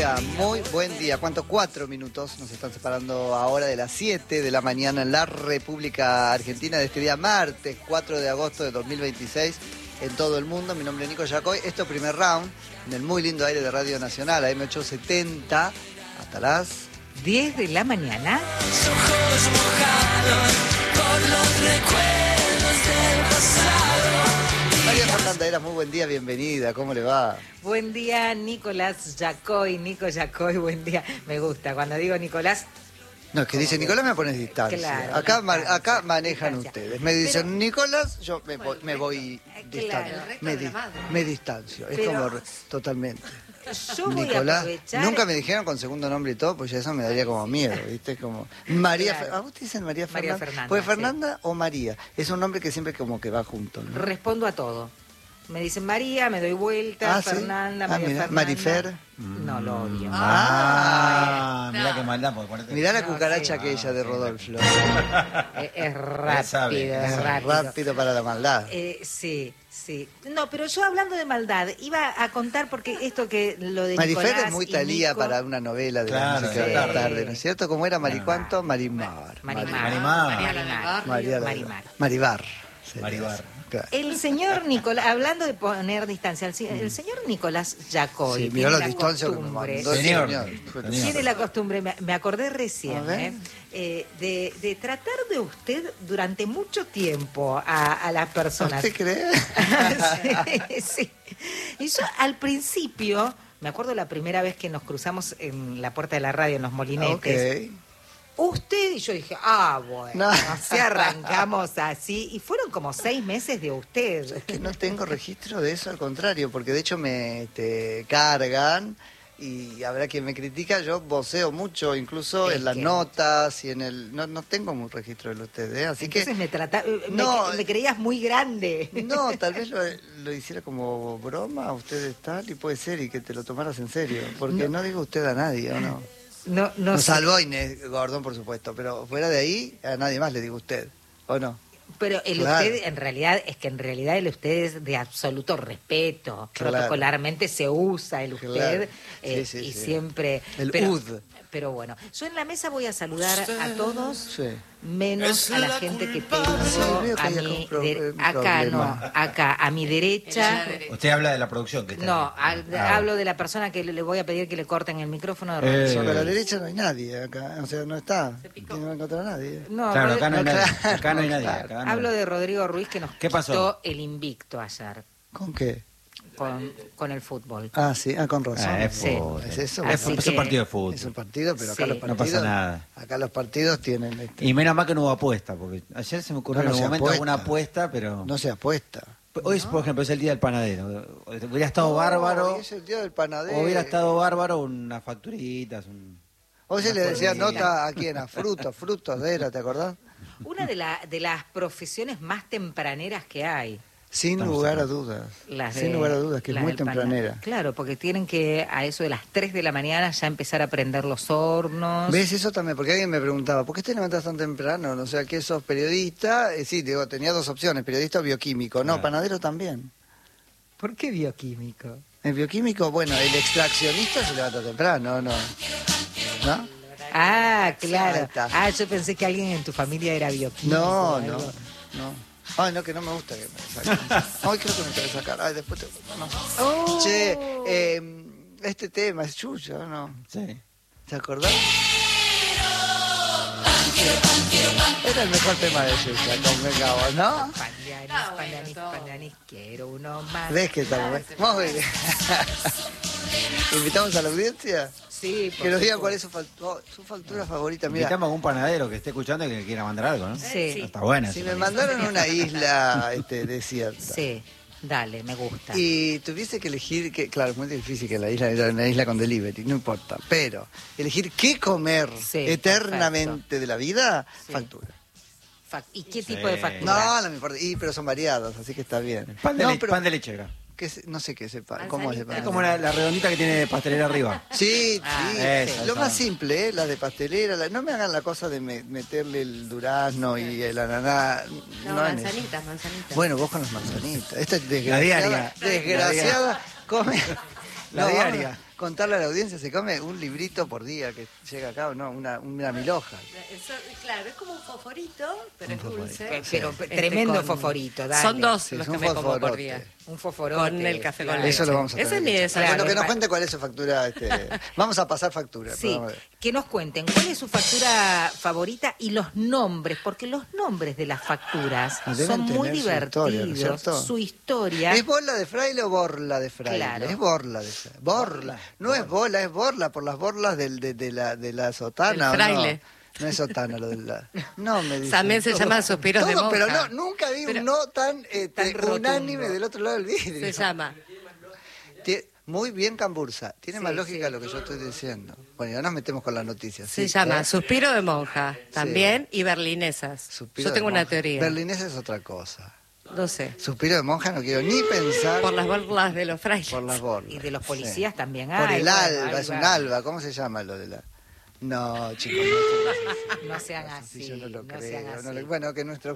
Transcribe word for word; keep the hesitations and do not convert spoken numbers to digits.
día, muy buen día. ¿Cuánto? Cuatro minutos nos están separando ahora de las siete de la mañana en la República Argentina de este día martes, cuatro de agosto de dos mil veintiséis, en todo el mundo. Mi nombre es Nico Yacoy. Esto es Primer Round, en el muy lindo aire de Radio Nacional, A M ochocientos setenta, hasta las diez de la mañana. Ojos mojados por los recuerdos del pasado. María Fernanda Heras, muy buen día, bienvenida, ¿cómo le va? Buen día, Nicolás Yacoy, Nico Yacoy, buen día. Me gusta, cuando digo Nicolás... No, es que dice Nicolás, me pones distancia. Claro, acá distancia, acá manejan distancia. ustedes. Me dicen Pero, Nicolás, yo me voy, me voy Claro, distancia. el Me, di- me distancio. Es Pero- como re- totalmente. Yo voy a Nicolás, aprovechar... nunca me dijeron con segundo nombre y todo, pues ya eso me daría como miedo, ¿viste? Como María, Claro. Fer- ¿a vos te dicen María Fernanda? María Fernanda, Pues sí. Fernanda o María, es un nombre que siempre como que va junto, ¿no? Respondo a todo. Me dicen María, me doy vuelta, Ah, ¿sí? Fernanda, Ah, María mirá, Fernanda. Marifer. No, lo odio. Ah, mirá qué maldad por ponerte. Mirá la No, cucaracha sí. aquella de Rodolfo. Es, es rápido, sabe, es es rápido. Rápido para la maldad. Eh, sí, sí. No, pero yo hablando de maldad, iba a contar porque esto que lo de Marifer Nicolás es muy y talía Nico- para una novela de Claro, la música de sí. la tarde, ¿no es cierto? ¿Cómo era Maricuanto? Marimar. Marimar. Marimar. Marimar. María la- Marimar. Maribar. sería. Maribar. Claro. El señor Nicolás, hablando de poner distancia, el, se- el señor Nicolás Yacoy Sí, tiene mirá la la distancia que me costumbre, mandó el Señor. señor. Señor. tiene la costumbre, me, me acordé A recién, ver. ¿eh? Eh, de, de tratar de usted durante mucho tiempo a, a las personas. ¿Usted cree? sí, sí. Y yo al principio, me acuerdo la primera vez que nos cruzamos en la puerta de la radio, en los molinetes. Ok. Usted y yo dije, ah, bueno, No. así arrancamos así. Y fueron como seis meses de usted. Es que no tengo registro de eso, al contrario, porque de hecho me este, cargan y habrá quien me critica. Yo voceo mucho, incluso Es en las que- notas y en el... No, no tengo un registro de ustedes, ¿eh? Así Entonces que... me, trata, me, No. me creías muy grande. No, tal vez lo, lo hiciera como broma, ustedes tal, y puede ser, y que te lo tomaras en serio, porque no, digo usted a nadie, ¿o no? No, no Nos sé. salvó a Inés Gordón, por supuesto, pero fuera de ahí, a nadie más le digo usted, ¿o no? Pero el Claro. usted, en realidad, es que en realidad el usted es de absoluto respeto. Claro. Protocolarmente se usa el usted Claro. eh, Sí, sí, y sí. siempre... El pero, ud. Pero bueno, yo en la mesa voy a saludar a todos, Sí. menos Es a la la gente que culpa. tengo Sí, veo que a hay mi... algún pro- de- un acá problema. no, acá, a mi derecha... Usted habla de la producción que está No, ahí. al- Ah, hablo de la persona que le, le voy a pedir que le corten el micrófono de Eh. Rodrigo. Sobre la Eh. derecha no hay nadie acá, o sea, no está, no va a encontrar a nadie. No, Claro, Rod- acá no hay no, nadie. claro, Acá no hay nadie. claro. acá no- hablo de Rodrigo Ruiz que nos ¿Qué pasó? quitó el invicto ayer ¿Con qué? con, con el fútbol. Ah, sí, ah, con razón. Ah, es Sí. fútbol. ¿Es eso? Es, Así es un que- partido de fútbol. Es un partido, pero acá Sí. los No partidos... pasa nada. Acá los partidos tienen... Este, Y menos mal que no hubo apuesta, porque ayer se me ocurrió No, no en se algún momento apuesta. alguna apuesta, pero... no se apuesta. Hoy, por ejemplo, es el día del panadero. Hubiera estado No, bárbaro, hoy es el día del panadero. hubiera estado bárbaro unas facturitas, un... Hoy se unas le decía cosas. nota a quién, a frutos, frutos de era, ¿te acordás? Una de, la, de las profesiones más tempraneras que hay. Sin Estamos lugar a acá. dudas. Las Sin de- lugar a dudas, que es las muy del pana- tempranera. Claro, porque tienen que a eso de las tres de la mañana ya empezar a prender los hornos. ¿Ves eso también? Porque alguien me preguntaba, ¿por qué te levantas tan temprano? No sé, ¿qué sos periodista? Eh, sí, digo, tenía dos opciones, periodista o bioquímico. No, Claro. panadero también. ¿Por qué bioquímico? El bioquímico, bueno, el extraccionista se levanta temprano, ¿no? ¿No? Ah, Ahí claro. está. Ah, yo pensé que alguien en tu familia era bioquímico. No, o no, algo. no. Ay, no, que no me gusta que me saquen. Ay, creo que me quiere sacar. Ay, después te... No. Oh. Che, eh, este tema es suyo, ¿no? Sí. ¿Te acordás? Era el mejor tema de Yuya, convengamos, ¿no? Pandanis, Ah, bueno, pandanis, todo. pandanis, quiero uno más. ¿Ves que estamos? Muy bien. ¿Invitamos a la audiencia? Sí, por Que nos digan supuesto. cuál es su, faltu- su factura favorita. Mira, Invitamos a algún panadero que esté escuchando y que quiera mandar algo, ¿no? Sí. Está buena. si esa me panadera. mandaron a una isla este, desierta Sí, dale, me gusta. y tuviese que elegir, que claro, es muy difícil que la isla era una isla con delivery, no importa, pero elegir qué comer Sí, eternamente perfecto. de la vida, Sí. factura. Fac- ¿Y qué Sí. tipo de No, factura? no me importa, y, pero son variados, así que está bien. Pan de, no, le- pero pan de lechera. que se- no sé qué sepa, ¿cómo es de Manzanita. pan? Es como la, la redondita que tiene pastelera arriba. Sí, Ah, sí. esa, Lo esa. más simple, ¿eh? Las de pastelera. la- No me hagan la cosa de me- meterle el durazno y el ananá. No, No, en eso. manzanitas, manzanitas. Bueno, vos con las manzanitas. Esta es La desgraciada. diaria. Desgraciada. Come. La diaria. contarle a la audiencia, se come un librito por día que llega acá, o no, una, una milhoja. Eso, claro, es como un fosforito, pero Un es dulce. fosforito. Pero Este, tremendo con- fosforito, dale. Son dos Sí, los es que un me como por fosforote. día. Un fosforote. Con el café con claro. leche. Eso lo vamos a Ese tener es mi que echar. desayuno. Bueno, que nos Claro, cuente cuál es su factura. Este, vamos a pasar factura. Sí, vamos a ver. que nos cuenten cuál es su factura favorita y los nombres, porque los nombres de las facturas Ah, deben son muy tener su historia, ¿no es divertidos. cierto? Su historia. ¿Es bola de fraile o borla de fraile? Claro. Es borla de fraile. Borla. No es bola, es borla por las borlas del, de, de la, de la sotana. El ¿o fraile. No? No es sotana lo de la... No, me dicen. También se Todo- llaman suspiros de todo, monja. Pero no, nunca vi Pero- un no tan, este, tan rotundo. unánime del otro lado del vidrio. Se llama. Tie- Muy bien, Cambursa. Tiene Sí, más lógica sí. lo que yo estoy diciendo. Bueno, ya nos metemos con las noticias. Se sí, llama ¿eh? Suspiro de monja también y berlinesas. Suspiro Yo de tengo una monja. teoría. Berlinesa es otra cosa. No sé. Suspiro de monja no quiero ni pensar Por las borlas de los frailes. por las borlas. Y de los policías Sí. también Por hay, el bueno, alba, ahí es un va. alba. ¿Cómo se llama lo de la...? No, chicos, no, No sean sí, así. yo no lo no creo. sean no así. lo- Bueno, que nuestro